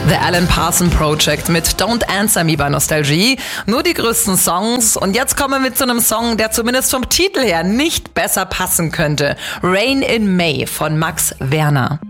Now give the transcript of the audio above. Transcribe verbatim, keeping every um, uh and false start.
The Alan Parsons Project mit Don't Answer Me bei Nostalgie. Nur die größten Songs. Und jetzt kommen wir mit so einem Song, der zumindest vom Titel her nicht besser passen könnte. Rain in May von Max Werner.